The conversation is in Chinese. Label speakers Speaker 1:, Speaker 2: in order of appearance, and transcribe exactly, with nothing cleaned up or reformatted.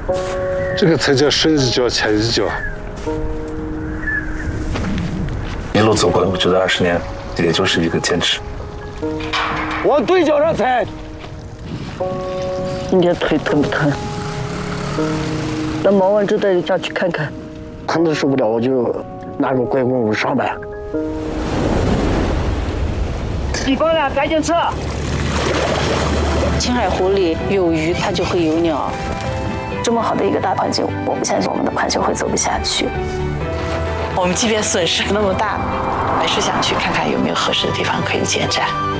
Speaker 1: 这个才叫深一脚浅一脚。
Speaker 2: 一路走过来，我觉得二十年也就是一个坚持。
Speaker 3: 往对角上踩。
Speaker 4: 你这腿疼不疼？那忙完之后带下去看看，疼的受不了，我就拿个拐棍我上呗。地方呢，赶紧撤！
Speaker 5: 青海湖里有鱼，它就会有鸟。这么好的一个大环境，我不相信我们的环球会走不下去。
Speaker 6: 我们即便损失那么大，还是想去看看有没有合适的地方可以建站。